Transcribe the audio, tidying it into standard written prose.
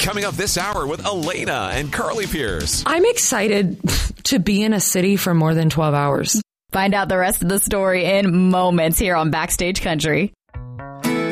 coming up this hour with Elena and Carly Pierce. I'm excited to be in a city for more than 12 hours. Find out the rest of the story in moments here on Backstage Country.